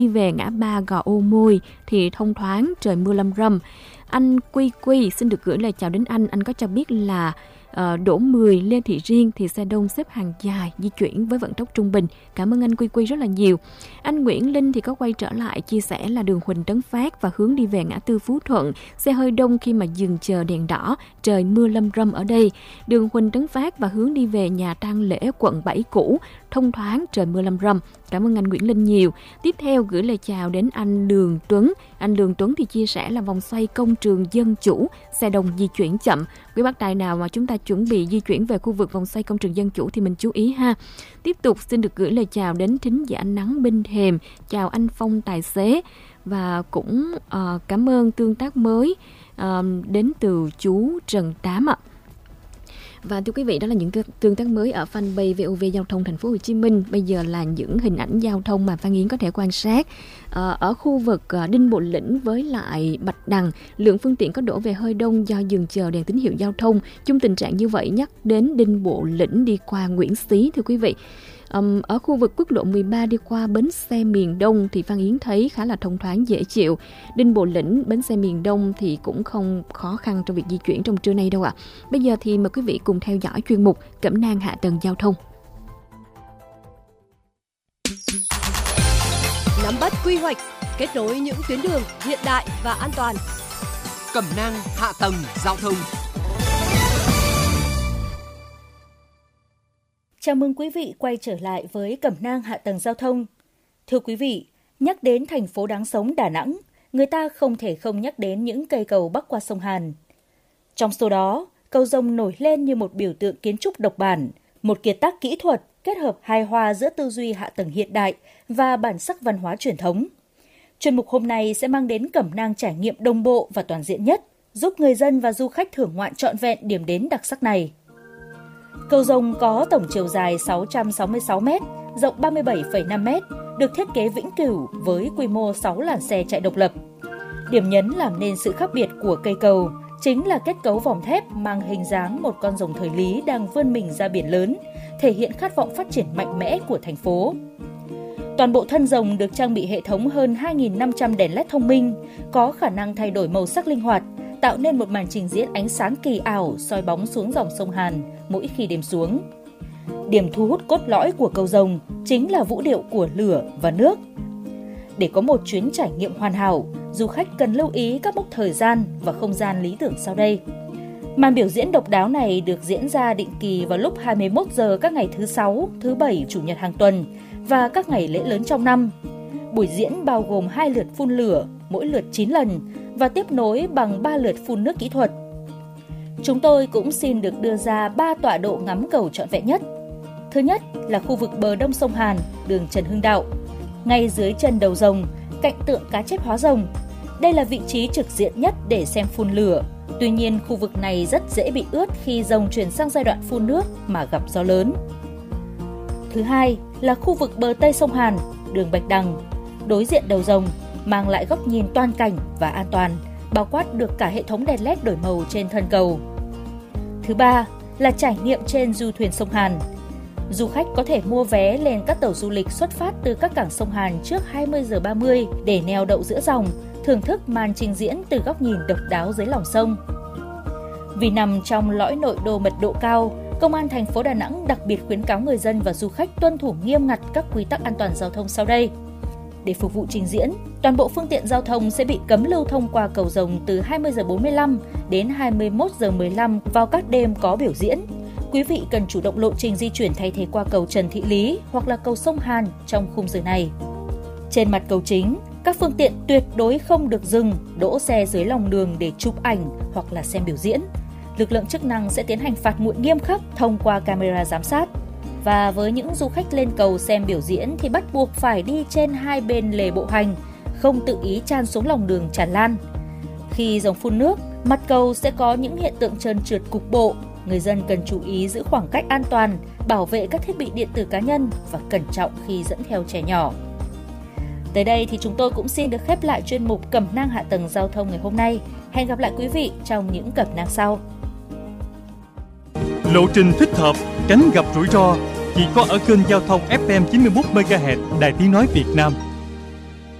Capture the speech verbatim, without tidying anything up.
Đi về ngã ba Gò Ô Môi thì thông thoáng, trời mưa lâm râm. Anh Quy Quy xin được gửi lời chào đến anh. Anh có cho biết là uh, đổ mười Lê Thị Riêng thì xe đông xếp hàng dài di chuyển với vận tốc trung bình. Cảm ơn anh Quy Quy rất là nhiều. Anh Nguyễn Linh thì có quay trở lại chia sẻ là đường Huỳnh Tấn Phát và hướng đi về ngã tư Phú Thuận, xe hơi đông khi mà dừng chờ đèn đỏ, trời mưa lâm râm ở đây. Đường Huỳnh Tấn Phát và hướng đi về nhà tang lễ quận bảy cũ, thông thoáng, trời mưa lâm râm. Cảm ơn anh Nguyễn Linh nhiều. Tiếp theo gửi lời chào đến anh Lường Tuấn. Anh Lường Tuấn thì chia sẻ là vòng xoay công trường Dân Chủ, xe đông di chuyển chậm. Quý bác tài nào mà chúng ta chuẩn bị di chuyển về khu vực vòng xoay công trường Dân Chủ thì mình chú ý ha. Tiếp tục xin được gửi lời chào đến thính giả Nắng Bên Thềm. Chào anh Phong tài xế. Và cũng uh, cảm ơn tương tác mới uh, đến từ chú Trần Tám ạ. Và thưa quý vị, đó là những tương tác mới ở fanpage vê o vê Giao thông Thành phố Hồ Chí Minh. Bây giờ là những hình ảnh giao thông mà Phan Yến có thể quan sát. À, ở khu vực Đinh Bộ Lĩnh với lại Bạch Đằng, lượng phương tiện có đổ về hơi đông do dừng chờ đèn tín hiệu giao thông. Chung tình trạng như vậy nhắc đến Đinh Bộ Lĩnh đi qua Nguyễn Xí thưa quý vị. Um, ở khu vực quốc lộ mười ba đi qua bến xe miền Đông thì Phan Yến thấy khá là thông thoáng dễ chịu. Đinh Bộ Lĩnh, bến xe miền Đông thì cũng không khó khăn trong việc di chuyển trong trưa nay đâu ạ. Bây giờ thì mời quý vị cùng theo dõi chuyên mục Cẩm nang hạ tầng giao thông. Nắm bắt quy hoạch, kết nối những tuyến đường hiện đại và an toàn. Cẩm nang hạ tầng giao thông. Chào mừng quý vị quay trở lại với Cẩm nang hạ tầng giao thông. Thưa quý vị, nhắc đến thành phố đáng sống Đà Nẵng, người ta không thể không nhắc đến những cây cầu bắc qua sông Hàn. Trong số đó, cầu Rồng nổi lên như một biểu tượng kiến trúc độc bản, một kiệt tác kỹ thuật kết hợp hài hòa giữa tư duy hạ tầng hiện đại và bản sắc văn hóa truyền thống. Chuyên mục hôm nay sẽ mang đến Cẩm nang trải nghiệm đồng bộ và toàn diện nhất, giúp người dân và du khách thưởng ngoạn trọn vẹn điểm đến đặc sắc này. Cầu Rồng có tổng chiều dài sáu trăm sáu mươi sáu mét, rộng ba mươi bảy phẩy năm mét, được thiết kế vĩnh cửu với quy mô sáu làn xe chạy độc lập. Điểm nhấn làm nên sự khác biệt của cây cầu chính là kết cấu vòng thép mang hình dáng một con rồng thời Lý đang vươn mình ra biển lớn, thể hiện khát vọng phát triển mạnh mẽ của thành phố. Toàn bộ thân rồng được trang bị hệ thống hơn hai nghìn năm trăm đèn led thông minh, có khả năng thay đổi màu sắc linh hoạt, tạo nên một màn trình diễn ánh sáng kỳ ảo soi bóng xuống dòng sông Hàn mỗi khi đêm xuống. Điểm thu hút cốt lõi của cầu Rồng chính là vũ điệu của lửa và nước. Để có một chuyến trải nghiệm hoàn hảo, du khách cần lưu ý các mốc thời gian và không gian lý tưởng sau đây. Màn biểu diễn độc đáo này được diễn ra định kỳ vào lúc hai mươi mốt giờ các ngày thứ Sáu, thứ Bảy, Chủ nhật hàng tuần và các ngày lễ lớn trong năm. Buổi diễn bao gồm hai lượt phun lửa, mỗi lượt chín lần và tiếp nối bằng ba lượt phun nước kỹ thuật. Chúng tôi cũng xin được đưa ra ba tọa độ ngắm cầu trọn vẹn nhất. Thứ nhất là khu vực bờ đông sông Hàn, đường Trần Hưng Đạo, ngay dưới chân đầu rồng, cạnh tượng cá chép hóa rồng. Đây là vị trí trực diện nhất để xem phun lửa. Tuy nhiên, khu vực này rất dễ bị ướt khi rồng chuyển sang giai đoạn phun nước mà gặp gió lớn. Thứ hai là khu vực bờ tây sông Hàn, đường Bạch Đằng, đối diện đầu rồng, mang lại góc nhìn toàn cảnh và an toàn, bao quát được cả hệ thống đèn led đổi màu trên thân cầu. Thứ ba là trải nghiệm trên du thuyền sông Hàn. Du khách có thể mua vé lên các tàu du lịch xuất phát từ các cảng sông Hàn trước hai mươi giờ ba mươi để neo đậu giữa dòng, thưởng thức màn trình diễn từ góc nhìn độc đáo dưới lòng sông. Vì nằm trong lõi nội đô mật độ cao, Công an thành phố Đà Nẵng đặc biệt khuyến cáo người dân và du khách tuân thủ nghiêm ngặt các quy tắc an toàn giao thông sau đây. Để phục vụ trình diễn, toàn bộ phương tiện giao thông sẽ bị cấm lưu thông qua cầu Rồng từ hai mươi giờ bốn mươi lăm đến hai mươi mốt giờ mười lăm vào các đêm có biểu diễn. Quý vị cần chủ động lộ trình di chuyển thay thế qua cầu Trần Thị Lý hoặc là cầu sông Hàn trong khung giờ này. Trên mặt cầu chính, các phương tiện tuyệt đối không được dừng, đỗ xe dưới lòng đường để chụp ảnh hoặc là xem biểu diễn. Lực lượng chức năng sẽ tiến hành phạt nguội nghiêm khắc thông qua camera giám sát. Và với những du khách lên cầu xem biểu diễn thì bắt buộc phải đi trên hai bên lề bộ hành, không tự ý tràn xuống lòng đường tràn lan. Khi rồng phun nước, mặt cầu sẽ có những hiện tượng trơn trượt cục bộ. Người dân cần chú ý giữ khoảng cách an toàn, bảo vệ các thiết bị điện tử cá nhân và cẩn trọng khi dẫn theo trẻ nhỏ. Tới đây thì chúng tôi cũng xin được khép lại chuyên mục Cẩm nang hạ tầng giao thông ngày hôm nay. Hẹn gặp lại quý vị trong những cẩm nang sau. Lộ trình thích hợp, tránh gặp rủi ro chỉ có ở kênh giao thông ép em chín mươi mốt mê ga héc Đài Tiếng nói Việt Nam.